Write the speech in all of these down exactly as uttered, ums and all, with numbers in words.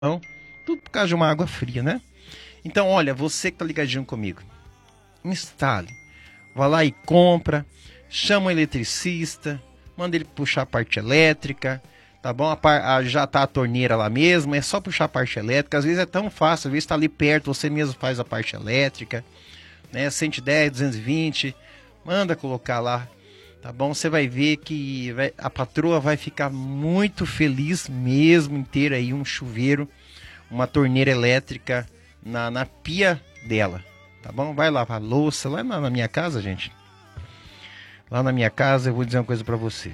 Então, tudo por causa de uma água fria, né? Então, olha, você que tá ligadinho comigo, instale. Vá lá e compra, chama o eletricista, manda ele puxar a parte elétrica, tá bom? A par, a, já tá a torneira lá mesmo, é só puxar a parte elétrica. Às vezes é tão fácil, às vezes tá ali perto, você mesmo faz a parte elétrica, né? cento e dez, duzentos e vinte, manda colocar lá, tá bom? Você vai ver que vai, a patroa vai ficar muito feliz mesmo em ter aí um chuveiro, uma torneira elétrica na, na pia dela, tá bom? Vai lavar louça lá na, na minha casa, gente. Lá na minha casa eu vou dizer uma coisa pra você.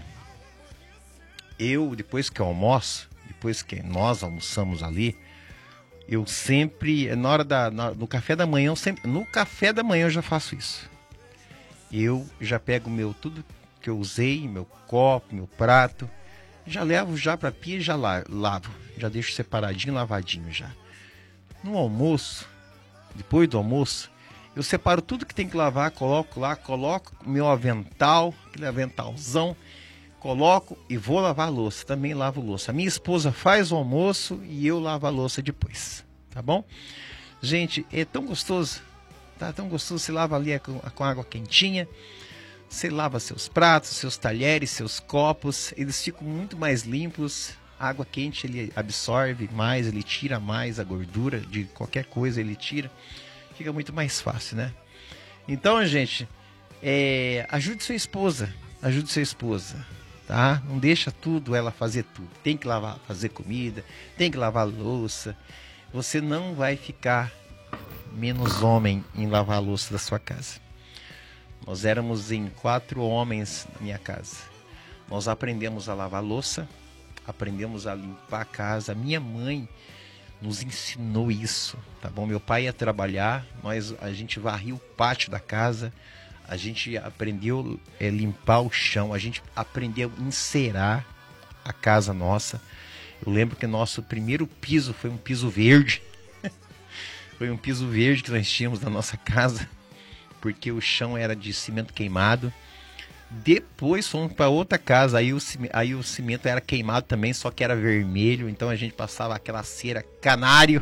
Eu, depois que eu almoço, depois que nós almoçamos ali, eu sempre, na hora da, na, no café da manhã, eu sempre, no café da manhã eu já faço isso. Eu já pego meu, tudo que eu usei, meu copo, meu prato, já levo já pra pia e já la, lavo. Já deixo separadinho, lavadinho já. No almoço, depois do almoço, eu separo tudo que tem que lavar, coloco lá, coloco meu avental, aquele aventalzão, coloco e vou lavar a louça. Também lavo louça. A minha esposa faz o almoço e eu lavo a louça depois, tá bom? Gente, é tão gostoso, tá tão gostoso. Você lava ali com, com água quentinha, você lava seus pratos, seus talheres, seus copos, eles ficam muito mais limpos. A água quente ele absorve mais, ele tira mais a gordura de qualquer coisa, ele tira. Fica muito mais fácil, né? Então, gente, é, ajude sua esposa, ajude sua esposa, tá? Não deixa tudo ela fazer tudo. Tem que lavar, fazer comida, tem que lavar louça. Você não vai ficar menos homem em lavar a louça da sua casa. Nós éramos em quatro homens na minha casa. Nós aprendemos a lavar louça, aprendemos a limpar a casa. Minha mãe nos ensinou isso, tá bom? Meu pai ia trabalhar, nós, a gente varria o pátio da casa, a gente aprendeu a é, limpar o chão, a gente aprendeu a encerar a casa nossa. Eu lembro que nosso primeiro piso foi um piso verde. Foi um piso verde que nós tínhamos na nossa casa, porque o chão era de cimento queimado. Depois fomos para outra casa, aí o, aí o cimento era queimado também, só que era vermelho, então a gente passava aquela cera canário.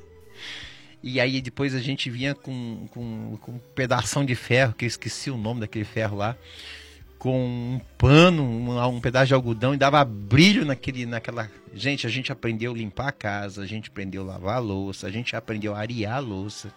E aí depois a gente vinha com, com, com um pedação de ferro, que eu esqueci o nome daquele ferro lá, com um pano, um, um pedaço de algodão, e dava brilho naquele, naquela... Gente, a gente aprendeu a limpar a casa, a gente aprendeu a lavar a louça, a gente aprendeu a arear a louça.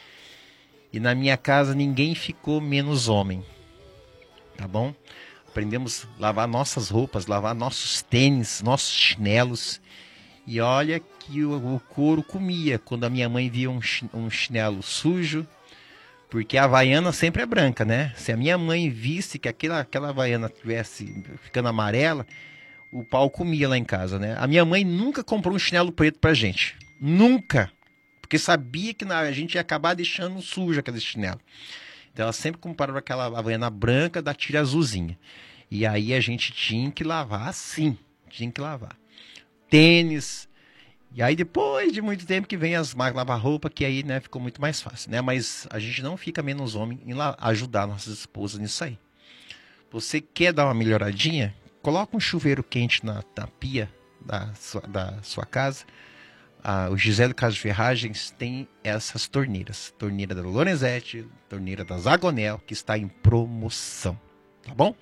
E na minha casa ninguém ficou menos homem. Tá bom? Aprendemos a lavar nossas roupas, lavar nossos tênis, nossos chinelos. E olha que o, o couro comia quando a minha mãe via um, um chinelo sujo, porque a havaiana sempre é branca, né? Se a minha mãe visse que aquela, aquela havaiana estivesse ficando amarela, o pau comia lá em casa, né? A minha mãe nunca comprou um chinelo preto pra gente. Nunca! Porque sabia que a gente ia acabar deixando sujo aquele chinelo. Então ela sempre comparava aquela havaiana branca da tira azulzinha. E aí a gente tinha que lavar assim. Tinha que lavar. Tênis. E aí depois de muito tempo que vem as máquinas lavar roupa, que aí, né, ficou muito mais fácil, né? Mas a gente não fica menos homem em lá, ajudar nossas esposas nisso aí. Você quer dar uma melhoradinha? Coloca um chuveiro quente na, na pia da sua, da sua casa. Ah, o Gisele Casa de Ferragens tem essas torneiras. Torneira da Lorenzetti, torneira da Zagonel, que está em promoção. Tá bom?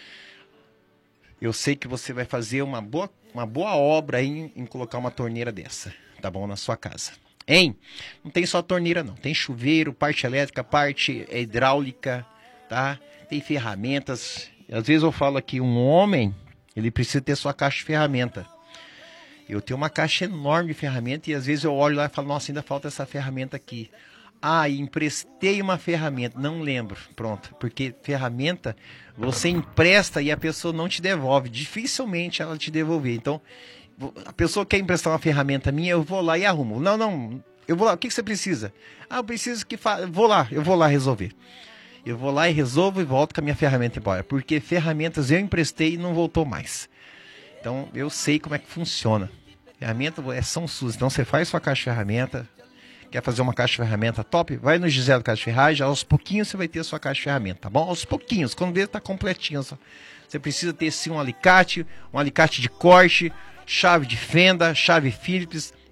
Eu sei que você vai fazer uma boa, uma boa obra em, em colocar uma torneira dessa. Tá bom? Na sua casa. Hein? Não tem só torneira não. Tem chuveiro, parte elétrica, parte hidráulica, tá? Tem ferramentas. Às vezes eu falo aqui, um homem, ele precisa ter sua caixa de ferramenta. Eu tenho uma caixa enorme de ferramenta e às vezes eu olho lá e falo, nossa, ainda falta essa ferramenta aqui. Ah, emprestei uma ferramenta, não lembro. Pronto, porque ferramenta você empresta e a pessoa não te devolve. Dificilmente ela te devolver. Então, a pessoa quer emprestar uma ferramenta minha, eu vou lá e arrumo. Não, não, eu vou lá, o que, que você precisa? Ah, eu preciso que faça, vou lá, eu vou lá resolver. Eu vou lá e resolvo e volto com a minha ferramenta embora. Porque ferramentas eu emprestei e não voltou mais. Então, eu sei como é que funciona. Ferramenta são suas. Então, você faz sua caixa de ferramenta. Quer fazer uma caixa de ferramenta top? Vai no Gisele Casa de Ferragem. Aos pouquinhos você vai ter a sua caixa de ferramenta, tá bom? Aos pouquinhos. Quando vê, tá completinho. Você precisa ter, sim, um alicate, um alicate de corte, chave de fenda, chave Phillips,